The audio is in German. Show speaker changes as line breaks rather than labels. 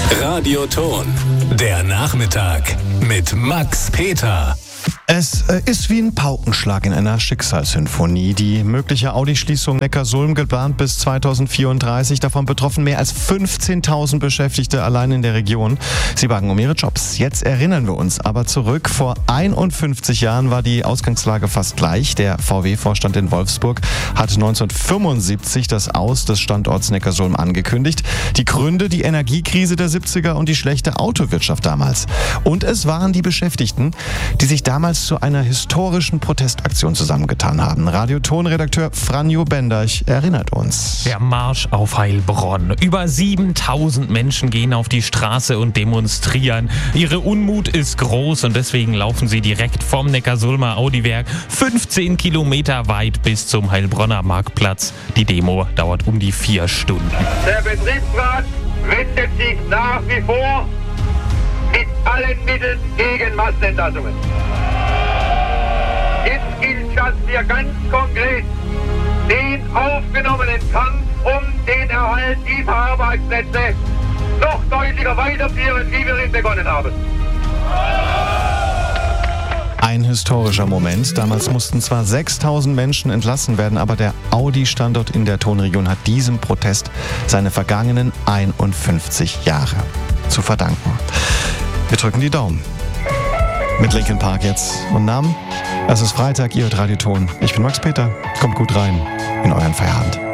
Radioton. Der Nachmittag mit Max Peter.
Es ist wie ein Paukenschlag in einer Schicksalssymphonie. Die mögliche Audi-Schließung Neckarsulm geplant bis 2034. Davon betroffen mehr als 15.000 Beschäftigte allein in der Region. Sie bangen um ihre Jobs. Jetzt erinnern wir uns aber zurück. Vor 51 Jahren war die Ausgangslage fast gleich. Der VW-Vorstand in Wolfsburg hat 1975 das Aus des Standorts Neckarsulm angekündigt. Die Gründe: die Energiekrise der 70er und die schlechte Autowirtschaft damals. Und es waren die Beschäftigten, die sich damals zu einer historischen Protestaktion zusammengetan haben. Radioton-Redakteur Franjo Benderch erinnert uns.
Der Marsch auf Heilbronn. Über 7.000 Menschen gehen auf die Straße und demonstrieren. Ihre Unmut ist groß und deswegen laufen sie direkt vom Neckarsulmer Audi-Werk 15 Kilometer weit bis zum Heilbronner Marktplatz. Die Demo dauert um die 4 Stunden.
Der Betriebsrat wendet sich nach wie vor mit allen Mitteln gegen Massenentlassungen. Jetzt gilt es, wir ganz konkret den aufgenommenen Kampf um den Erhalt dieser Arbeitsplätze noch deutlicher weiterführen, wie wir ihn begonnen haben.
Ein historischer Moment. Damals mussten zwar 6.000 Menschen entlassen werden, aber der Audi-Standort in der Tonregion hat diesem Protest seine vergangenen 51 Jahre zu verdanken. Wir drücken die Daumen. Mit Linkin Park jetzt und Namen. Es ist Freitag, ihr hört Radioton. Ich bin Max Peter. Kommt gut rein in euren Feierabend.